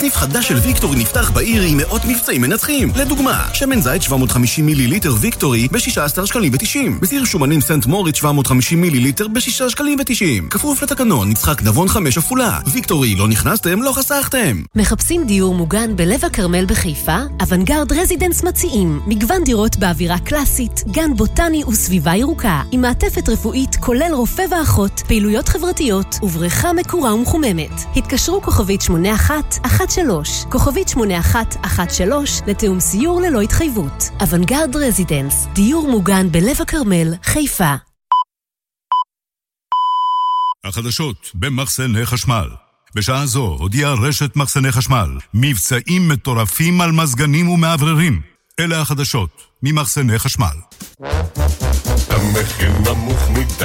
סניף חדש של ויקטורי נפתח בעיר עם מאות מבצעים מנצחים. לדוגמה, שמן זית 750 מיליליטר ויקטורי ב-16 שקלים ו-90. בסיר שומנים סנט מוריץ 750 מיליליטר ב-6 שקלים ו-90. כפוף לתקנון, משחק נבון 5 אפולה. ויקטורי, לא נכנסתם, לא חסכתם. מחפשים דיור מוגן בלב הכרמל בחיפה? אוונגרד רזידנס מציעים מגוון דירות באווירה קלאסית, גן בוטני וסביבה ירוקה, עם מעטפת רפואית כולל רופא ואחות, פעילויות חברתיות ובריכה מקורה ומחוממת. התקשרו כוכבית 8113, כוכבית 8113 לתאום סיור ללא התחייבות. אוונגרד רזידנס, דיור מוגן בלב הכרמל, חיפה. החדשות במחסני חשמל. בשעה זו הודיעה רשת מחסני חשמל מבצעים מטורפים על מזגנים ומעבררים. אלה החדשות ממחסני חשמל. המחיר נמוך מדי